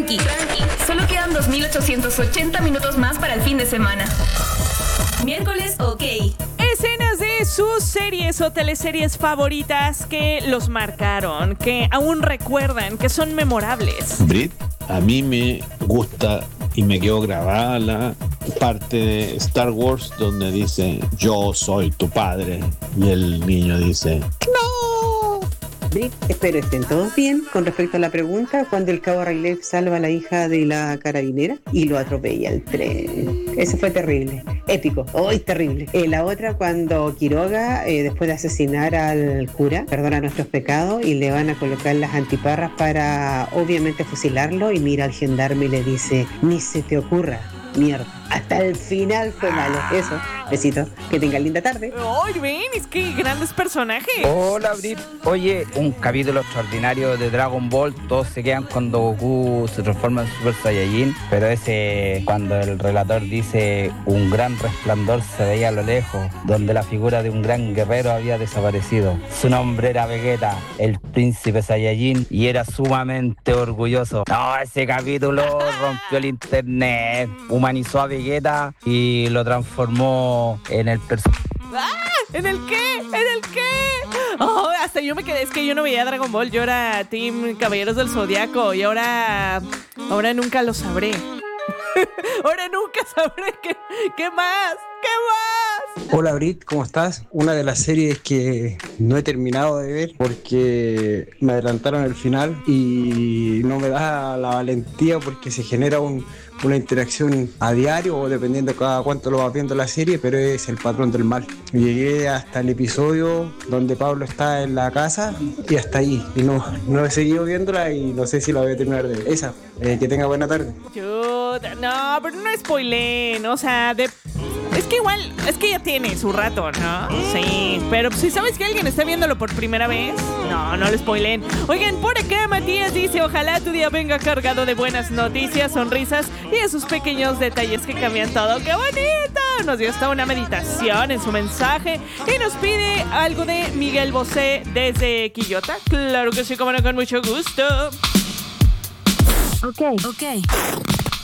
Tranqui. Solo quedan 2880 minutos más para el fin de semana. Miércoles, ok. Escenas de sus series o teleseries favoritas que los marcaron, que aún recuerdan, que son memorables. Brit, a mí me gusta y me quedó grabada la parte de Star Wars donde dice yo soy tu padre y el niño dice no. Brit, espero estén todos bien. Con respecto a la pregunta, cuando el cabo Rayleigh salva a la hija de la carabinera y lo atropella el tren. Eso fue terrible, épico, hoy terrible. La otra, cuando Quiroga, después de asesinar al cura, perdona nuestros pecados y le van a colocar las antiparras para obviamente fusilarlo, y mira al gendarme y le dice, ni se te ocurra. Mierda, hasta el final fue malo. Eso, besitos, que tengan linda tarde. ¡Ay, ven! Es que grandes personajes. Hola, Brit. Oye, un capítulo extraordinario de Dragon Ball. Todos se quedan cuando Goku se transforma en Super Saiyajin, pero ese, cuando el relator dice un gran resplandor se veía a lo lejos, donde la figura de un gran guerrero había desaparecido. Su nombre era Vegeta, el príncipe Saiyajin, y era sumamente orgulloso. No, ese capítulo rompió el internet, humanizó a Vegeta y lo transformó en el personaje. ¿En el qué? ¿En el qué? Oh, hasta yo me quedé, es que yo no veía Dragon Ball, yo era Team Caballeros del Zodiaco y ahora nunca lo sabré. Ahora nunca sabré qué más. Hola Brit, ¿cómo estás? Una de las series que no he terminado de ver porque me adelantaron el final y no me da la valentía porque se genera una interacción a diario o dependiendo cada cuánto lo vas viendo la serie, pero es El Patrón del Mal. Llegué hasta el episodio donde Pablo está en la casa y hasta ahí. Y no he seguido viéndola y no sé si la voy a terminar de ver. Esa, que tenga buena tarde. No, pero no spoileen, o sea, es que igual, es que ya tiene su rato, ¿no? Sí, pero si sabes que alguien está viéndolo por primera vez, no lo spoileen. Oigan, por acá Matías dice, ojalá tu día venga cargado de buenas noticias, sonrisas y esos pequeños detalles que cambian todo. ¡Qué bonito! Nos dio hasta una meditación en su mensaje y nos pide algo de Miguel Bosé desde Quillota. Claro que sí, como no, con mucho gusto. Ok.